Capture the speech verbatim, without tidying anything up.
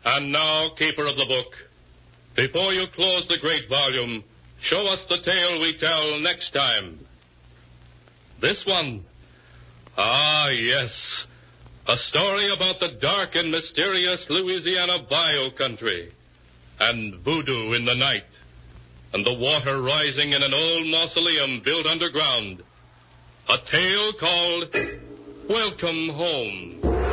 And now, keeper of the book, before you close the great volume, show us the tale we tell next time. This one. Ah, yes. A story about the dark and mysterious Louisiana bayou country, and voodoo in the night, and the water rising in an old mausoleum built underground. A tale called Welcome Home.